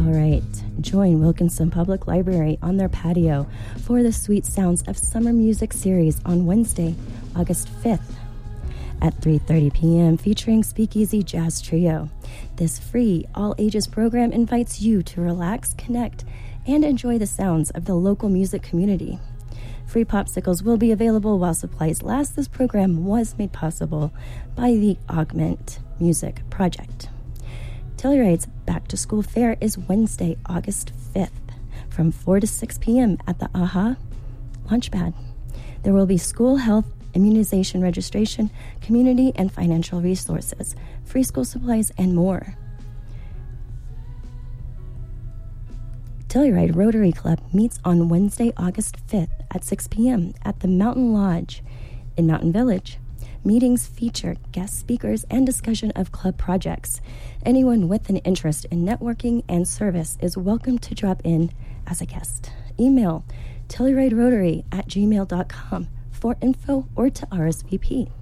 All right, join Wilkinson Public Library on their patio for the Sweet Sounds of Summer Music series on Wednesday, August 5th at 3:30 p.m. featuring Speakeasy Jazz Trio. This free, all-ages program invites you to relax, connect, and enjoy the sounds of the local music community. Free popsicles will be available while supplies last. This program was made possible by the Augment Music Project. Telluride's Back to School Fair is Wednesday, August 5th from 4 to 6 p.m. at the AHA Launchpad. There will be school health, immunization registration, community and financial resources, free school supplies, and more. Telluride Rotary Club meets on Wednesday, August 5th at 6 p.m. at the Mountain Lodge in Mountain Village. Meetings feature guest speakers and discussion of club projects. Anyone with an interest in networking and service is welcome to drop in as a guest. Email TellurideRotary@gmail.com for info or to RSVP.